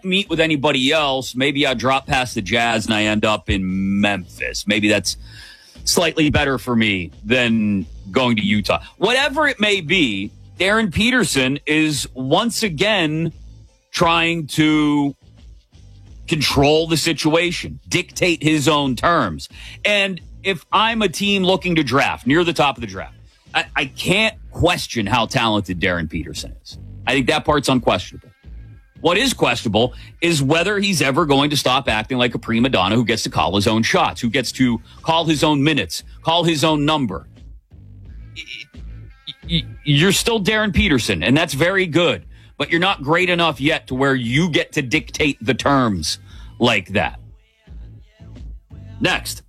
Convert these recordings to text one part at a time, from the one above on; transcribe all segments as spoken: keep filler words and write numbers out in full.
don't meet with anybody else, maybe I drop past the Jazz and I end up in Memphis. Maybe that's slightly better for me than going to Utah. Whatever it may be, Darren Peterson is once again trying to control the situation, dictate his own terms. And if I'm a team looking to draft near the top of the draft, I, I can't question how talented Darren Peterson is. I think that part's unquestionable. What is questionable is whether he's ever going to stop acting like a prima donna who gets to call his own shots, who gets to call his own minutes, call his own number. You're still Darren Peterson, and that's very good, but you're not great enough yet to where you get to dictate the terms like that. Next.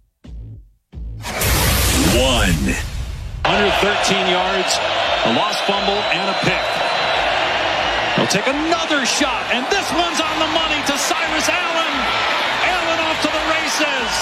One. Under thirteen yards, a lost fumble, and a pick. He'll take another shot, and this one's on the money to Cyrus Allen. Allen off to the races.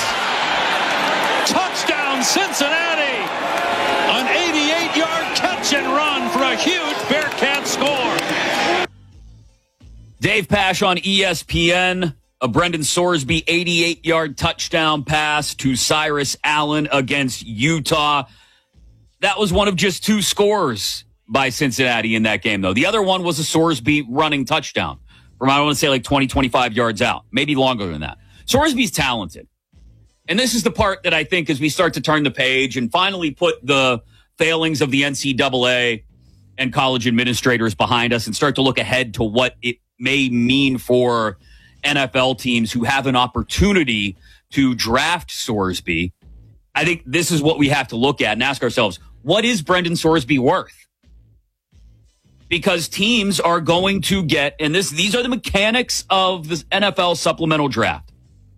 Touchdown, Cincinnati. An eighty-eight-yard catch and run for a huge Bearcat score. Dave Pasch on E S P N. A Brendan Sorsby eighty-eight-yard touchdown pass to Cyrus Allen against Utah. That was one of just two scores by Cincinnati in that game, though. The other one was a Sorsby running touchdown from, I want to say, like twenty, twenty-five yards out, maybe longer than that. Sorsby's talented. And this is the part that I think as we start to turn the page and finally put the failings of the N C double A and college administrators behind us and start to look ahead to what it may mean for N F L teams who have an opportunity to draft Sorsby. I think this is what we have to look at and ask ourselves, what is Brendan Sorsby worth? Because teams are going to get, and this these are the mechanics of the N F L supplemental draft.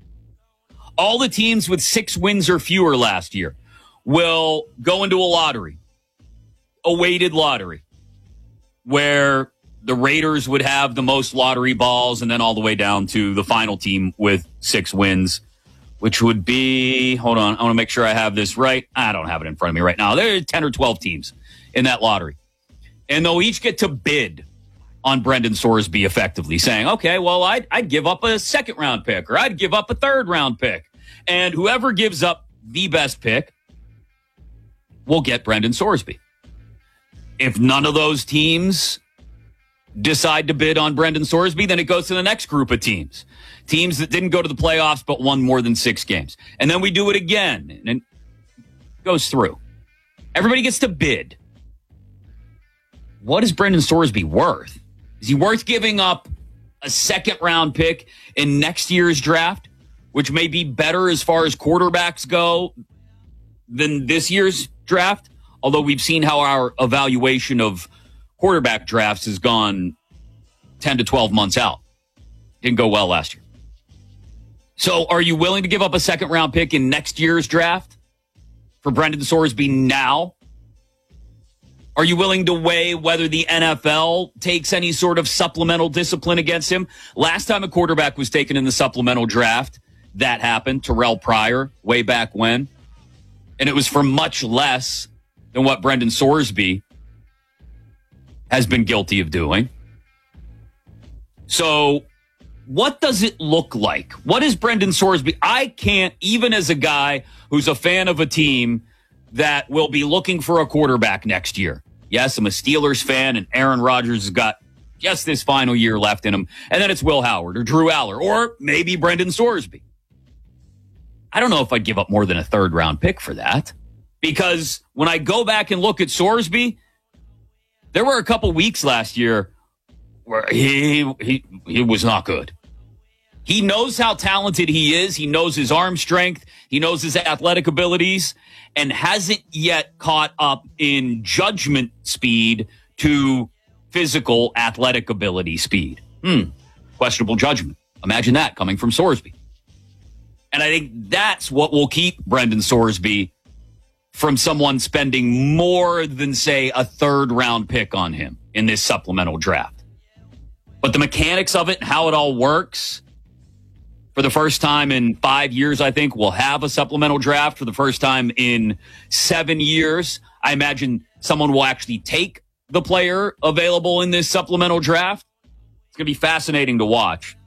All the teams with six wins or fewer last year will go into a lottery, a weighted lottery, where the Raiders would have the most lottery balls, and then all the way down to the final team with six wins, which would be, hold on, I want to make sure I have this right. I don't have it in front of me right now. There are ten or twelve teams in that lottery. And they'll each get to bid on Brendan Sorsby effectively, saying, okay, well, I'd, I'd give up a second round pick, or I'd give up a third round pick. And whoever gives up the best pick will get Brendan Sorsby. If none of those teams decide to bid on Brendan Sorsby, then it goes to the next group of teams. Teams that didn't go to the playoffs but won more than six games. And then we do it again, and it goes through. Everybody gets to bid. What is Brendan Sorsby worth? Is he worth giving up a second round pick in next year's draft, which may be better as far as quarterbacks go than this year's draft? Although we've seen how our evaluation of quarterback drafts has gone ten to twelve months out. Didn't go well last year. So are you willing to give up a second round pick in next year's draft for Brendan Sorsby now? Are you willing to weigh whether the N F L takes any sort of supplemental discipline against him? Last time a quarterback was taken in the supplemental draft, that happened. Terrell Pryor, way back when. And it was for much less than what Brendan Sorsby has been guilty of doing. So what does it look like? What is Brendan Sorsby? I can't, even as a guy who's a fan of a team that will be looking for a quarterback next year. Yes, I'm a Steelers fan, and Aaron Rodgers has got just this final year left in him. And then it's Will Howard or Drew Aller or maybe Brendan Sorsby. I don't know if I'd give up more than a third round pick for that, because when I go back and look at Sorsby, there were a couple weeks last year where he, he, he was not good. He knows how talented he is. He knows his arm strength. He knows his athletic abilities, and hasn't yet caught up in judgment speed to physical athletic ability speed. Hmm. Questionable judgment. Imagine that coming from Sorsby. And I think that's what will keep Brendan Sorsby from someone spending more than, say, a third round pick on him in this supplemental draft. But the mechanics of it, how it all works, for the first time in five years, I think we'll have a supplemental draft. For the first time in seven years, I imagine someone will actually take the player available in this supplemental draft. It's going to be fascinating to watch.